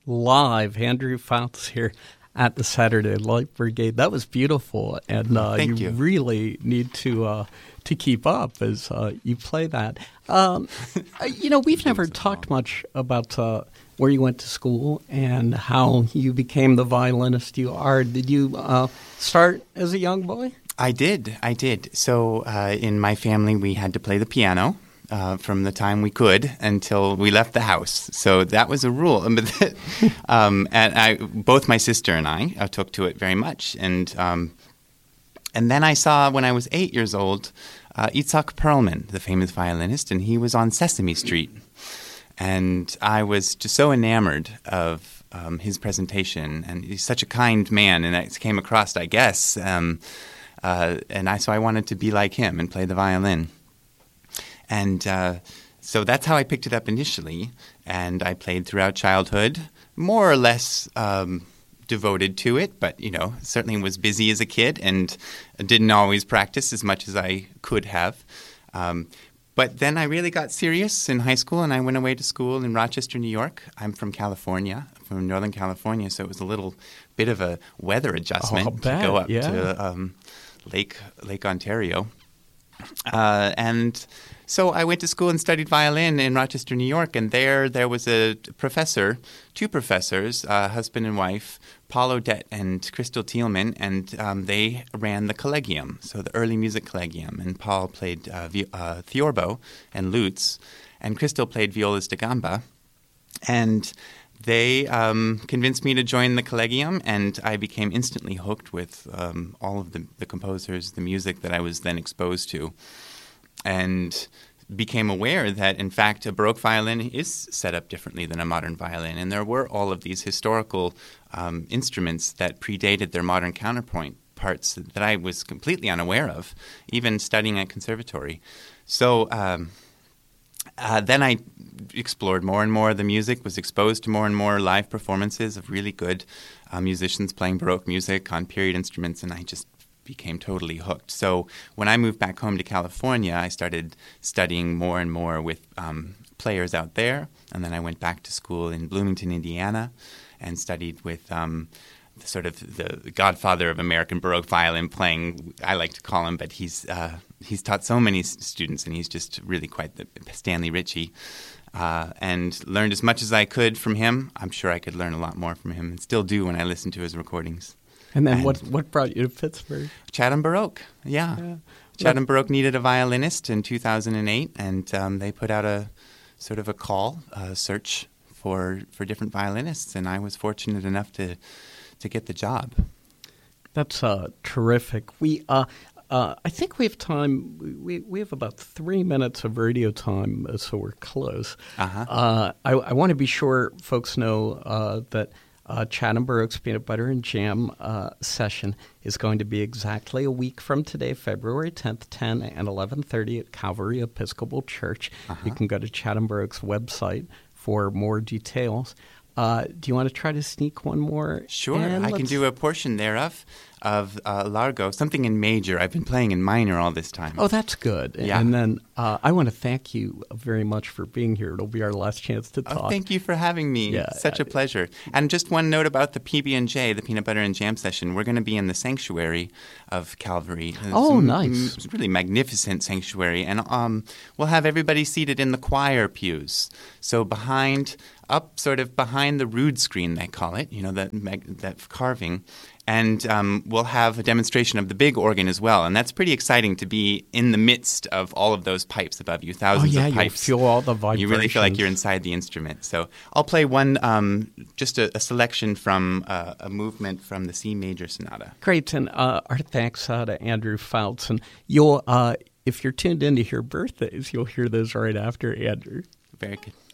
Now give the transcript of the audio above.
live. Andrew Fouts here at the Saturday Light Brigade. That was beautiful, and Thank you. really need to keep up as you play that. We've never talked much about where you went to school and how you became the violinist you are. Did you start as a young boy? I did. So in my family, we had to play the piano from the time we could until we left the house. So that was a rule. And both my sister and I took to it very much. And then I saw, when I was 8 years old, Itzhak Perlman, the famous violinist, and he was on Sesame Street. And I was just so enamored of his presentation. And he's such a kind man, and I came across, I guess. So I wanted to be like him and play the violin. And so that's how I picked it up initially, and I played throughout childhood, more or less devoted to it, but, certainly was busy as a kid and didn't always practice as much as I could have. But then I really got serious in high school, and I went away to school in Rochester, New York. I'm from California, from Northern California, so it was a little bit of a weather adjustment to go up to Lake Ontario. And so I went to school and studied violin in Rochester, New York, and there was two professors, husband and wife, Paul Odette and Crystal Thielman, and they ran the Collegium, so the early music Collegium. And Paul played theorbo and lutes, and Crystal played violas da gamba. And they convinced me to join the Collegium, and I became instantly hooked with all of the composers, the music that I was then exposed to, and became aware that, in fact, a Baroque violin is set up differently than a modern violin. And there were all of these historical instruments that predated their modern counterpoint parts that I was completely unaware of, even studying at conservatory. So then I explored more and more the music, was exposed to more and more live performances of really good musicians playing Baroque music on period instruments, and I just became totally hooked. So when I moved back home to California, I started studying more and more with players out there, and then I went back to school in Bloomington, Indiana, and studied with the godfather of American Baroque violin playing, I like to call him, but he's taught so many students, and he's just really quite the Stanley Ritchie, and learned as much as I could from him. I'm sure I could learn a lot more from him, and still do when I listen to his recordings. And then what brought you to Pittsburgh? Chatham Baroque, yeah. Chatham Baroque needed a violinist in 2008, and they put out a sort of a call, search for different violinists, and I was fortunate enough to get the job. That's terrific. I think we have time. We have about 3 minutes of radio time, so we're close. Uh-huh. I want to be sure folks know that Chatham Baroque's Peanut Butter and Jam session is going to be exactly a week from today, February 10th, 10 and 11:30 at Calvary Episcopal Church. Uh-huh. You can go to Chatham Baroque's website for more details. Do you want to try to sneak one more? Sure, I can do a portion thereof of Largo, something in major. I've been playing in minor all this time. Oh, that's good. Yeah. And then I want to thank you very much for being here. It'll be our last chance to talk. Oh, thank you for having me. Yeah, Such a pleasure. And just one note about the PB&J, the Peanut Butter and Jam session. We're going to be in the sanctuary of Calvary. Nice. It's a really magnificent sanctuary. And we'll have everybody seated in the choir pews. So up sort of behind the rood screen, they call it, that carving. And we'll have a demonstration of the big organ as well. And that's pretty exciting to be in the midst of all of those pipes above you, thousands of pipes. You feel all the vibrations. You really feel like you're inside the instrument. So I'll play one, just a selection from a movement from the C major sonata. Great. And our thanks to Andrew Fouts. And you'll, if you're tuned in to hear birthdays, you'll hear those right after Andrew. Very good.